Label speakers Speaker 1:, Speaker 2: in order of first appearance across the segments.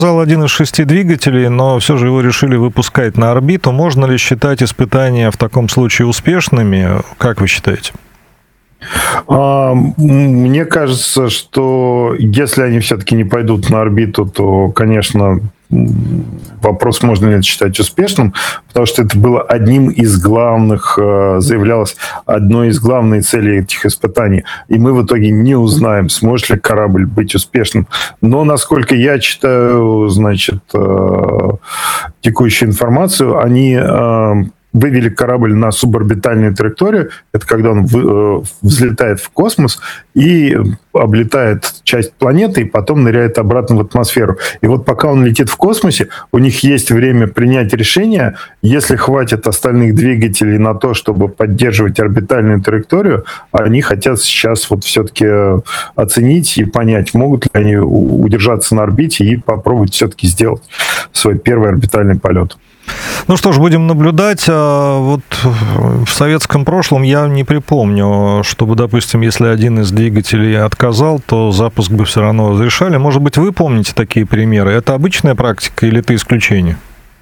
Speaker 1: Один из 6 двигателей, но все же его решили выпускать на орбиту. Можно ли считать испытания в таком случае успешными? Как вы считаете?
Speaker 2: Мне кажется, что если они все-таки не пойдут на орбиту, то, конечно, вопрос, можно ли это считать успешным, потому что это было одним из главных, заявлялось одной из главных целей этих испытаний. И мы в итоге не узнаем, сможет ли корабль быть успешным. Но, насколько я читаю, значит, текущую информацию, они вывели корабль на суборбитальную траекторию. Это когда он взлетает в космос и облетает часть планеты, и потом ныряет обратно в атмосферу. И вот пока он летит в космосе, у них есть время принять решение. Если хватит остальных двигателей на то, чтобы поддерживать орбитальную траекторию, они хотят сейчас вот все-таки оценить и понять, могут ли они удержаться на орбите и попробовать все-таки сделать свой первый орбитальный полет.
Speaker 1: Ну что ж, будем наблюдать. Вот в советском прошлом я не припомню, чтобы, допустим, если один из двигателей отказал, то запуск бы все равно разрешали. Может быть, вы помните такие примеры? Это обычная практика или это исключение?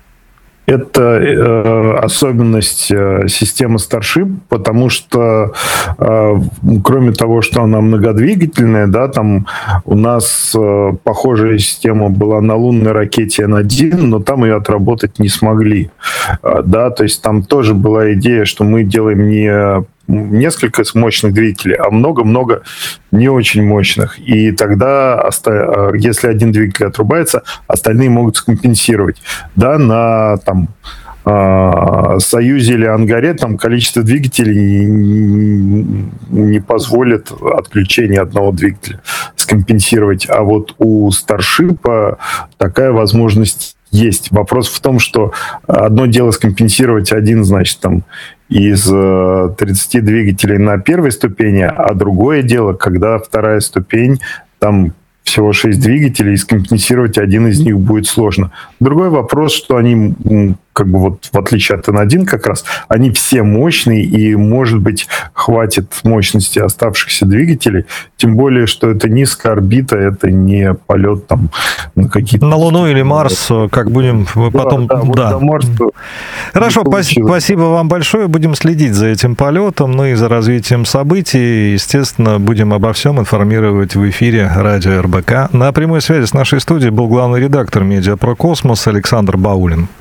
Speaker 2: Это особенность системы Starship, потому что кроме того, что она многодвигательная, да, там у нас похожая система была на лунной ракете N1, но там ее отработать не смогли. Да, то есть там тоже была идея, что мы делаем не несколько мощных двигателей, а много-много не очень мощных. И тогда, если один двигатель отрубается, остальные могут скомпенсировать. Да, на там, Союзе или Ангаре там количество двигателей не позволит отключение одного двигателя скомпенсировать. А вот у Старшипа такая возможность есть. Вопрос в том, что одно дело скомпенсировать один, значит, там из 30 двигателей на первой ступени, а другое дело, когда вторая ступень, там всего 6 двигателей, и скомпенсировать один из них будет сложно. Другой вопрос, что они, как бы вот в отличие от N1 как раз, они все мощные, и, может быть, хватит мощности оставшихся двигателей, тем более, что это низкая орбита, это не полет там на какие-то...
Speaker 1: На Луну или Марс, как будем потом...
Speaker 2: Да. Вот до Марса
Speaker 1: Хорошо, спасибо вам большое, будем следить за этим полетом, ну и за развитием событий, естественно, будем обо всем информировать в эфире радио РБК. На прямой связи с нашей студией был главный редактор «Медиа про космос» Александр Баулин.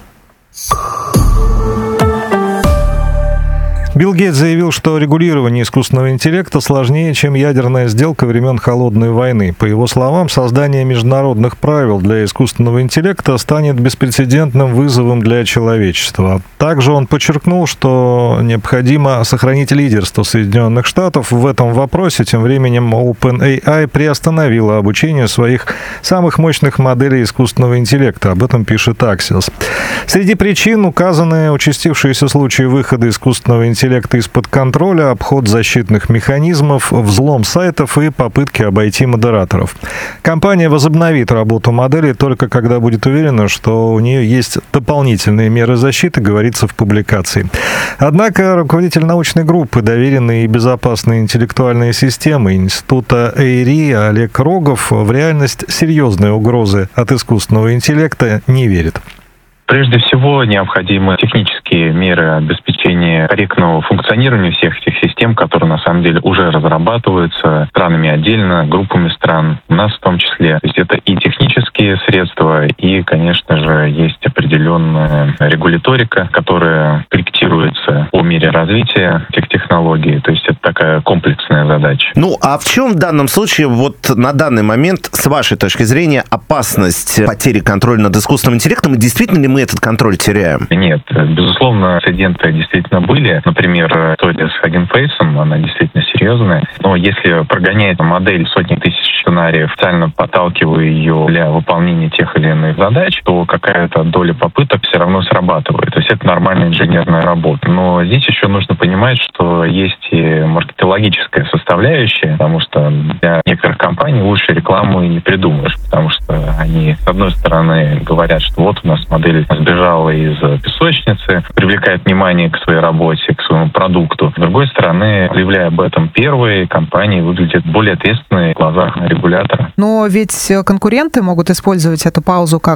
Speaker 1: Билл Гейтс заявил, что регулирование искусственного интеллекта сложнее, чем ядерная сделка времен Холодной войны. По его словам, создание международных правил для искусственного интеллекта станет беспрецедентным вызовом для человечества. Также он подчеркнул, что необходимо сохранить лидерство Соединенных Штатов в этом вопросе. Тем временем OpenAI приостановила обучение своих самых мощных моделей искусственного интеллекта. Об этом пишет Axios. Среди причин указаны участившиеся случаи выхода искусственного интеллекта из-под контроля, обход защитных механизмов, взлом сайтов и попытки обойти модераторов. Компания возобновит работу модели только когда будет уверена, что у нее есть дополнительные меры защиты, говорится в публикации. Однако руководитель научной группы «Доверенные и безопасные интеллектуальные системы» Института ЭйРИ Олег Рогов в реальность серьезной угрозы от искусственного интеллекта не верит.
Speaker 3: Прежде всего, необходимы технические меры обеспечения корректного функционирования всех этих систем, которые на самом деле уже разрабатываются странами отдельно, группами стран, у нас в том числе. То есть это и технические средства, и, конечно же, есть определенная регуляторика, которая корректируется по мере развития этих технологий. То есть это такая комплексная задача.
Speaker 4: Ну, а в чем в данном случае, вот на данный момент, с вашей точки зрения, опасность потери контроля над искусственным интеллектом, и действительно ли мы этот контроль теряем?
Speaker 3: Нет, безусловно, инциденты действительно были. Например, история с Hugging Face, она действительно серьезная. Но если прогонять модель сотни тысяч сценариев, специально подталкивая ее для выполнения тех или иных задач, то какая-то доля попыток все равно срабатывает. То есть это нормальная инженерная работа. Но здесь еще нужно понимать, что есть и маркетологическая составляющая, потому что для некоторых компаний лучше рекламу и не придумаешь, потому что они, с одной стороны, говорят, что вот у нас модель сбежала из песочницы, привлекает внимание к к своей работе, к своему продукту. С другой стороны, заявляя об этом первые, компании выглядят более ответственной в глазах регулятора.
Speaker 5: Но ведь конкуренты могут использовать эту паузу как